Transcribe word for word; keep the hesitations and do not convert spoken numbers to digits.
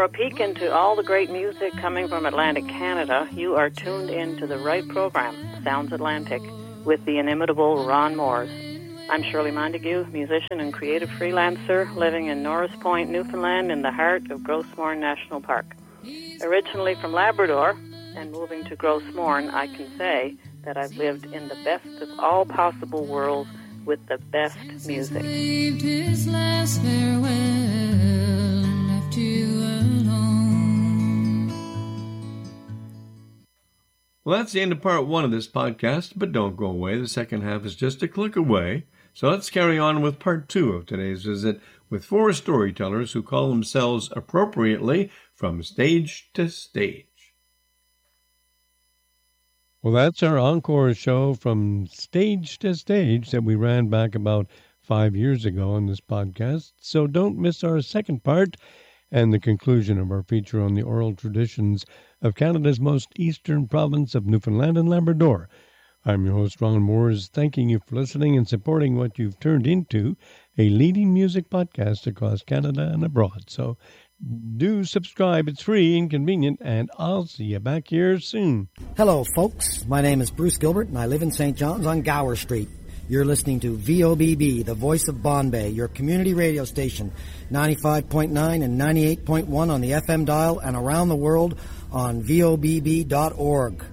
For a peek into all the great music coming from Atlantic Canada, you are tuned in to the right program, Sounds Atlantic, with the inimitable Ron Moores. I'm Shirley Montague, musician and creative freelancer living in Norris Point, Newfoundland, in the heart of Grossmorn National Park. Originally from Labrador and moving to Grossmorn, I can say that I've lived in the best of all possible worlds with the best music. Saved his last farewell and left you alone. Well, that's the end of part one of this podcast, but don't go away. The second half is just a click away. So let's carry on with part two of today's visit with four storytellers who call themselves appropriately From Stage to Stage. Well, that's our encore show From Stage to Stage that we ran back about five years ago on this podcast. So don't miss our second part and the conclusion of our feature on the oral traditions of Canada's most eastern province of Newfoundland and Labrador. I'm your host, Ron Moores, thanking you for listening and supporting what you've turned into a leading music podcast across Canada and abroad. So do subscribe. It's free and convenient, and I'll see you back here soon. Hello, folks. My name is Bruce Gilbert, and I live in Saint John's on Gower Street. You're listening to V O B B, the voice of Bombay, your community radio station, ninety-five point nine and ninety-eight point one on the F M dial and around the world on V O B B dot org.